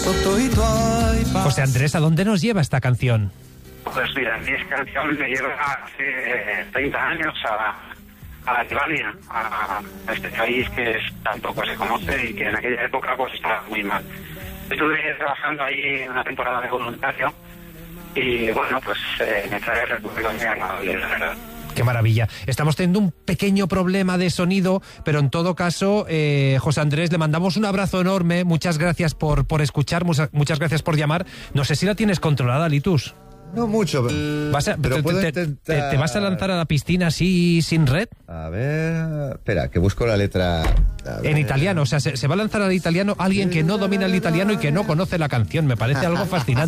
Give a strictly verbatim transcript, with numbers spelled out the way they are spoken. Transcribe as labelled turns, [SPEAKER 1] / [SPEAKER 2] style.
[SPEAKER 1] José Andrés, ¿a dónde nos lleva esta canción?
[SPEAKER 2] Pues mira, mi canción me lleva hace treinta años a, a Albania, a, a este país que es, tampoco se conoce y que en aquella época pues estaba muy mal. Estuve trabajando ahí una temporada de voluntario y bueno, pues eh, me trae recuerdos muy agradables, la verdad.
[SPEAKER 1] Qué maravilla. Estamos teniendo un pequeño problema de sonido, pero en todo caso, eh, José Andrés, le mandamos un abrazo enorme. Muchas gracias por, por escuchar, muchas, muchas gracias por llamar. No sé si la tienes controlada, Litus.
[SPEAKER 3] No mucho,
[SPEAKER 1] ¿Vas a,
[SPEAKER 3] pero
[SPEAKER 1] te,
[SPEAKER 3] puedo
[SPEAKER 1] te,
[SPEAKER 3] intentar...
[SPEAKER 1] te, ¿Te vas a lanzar a la piscina así, sin red?
[SPEAKER 3] A ver... Espera, que busco la letra...
[SPEAKER 1] En italiano, o sea, se, se va a lanzar al italiano alguien que no domina el italiano y que no conoce la canción. Me parece algo fascinante.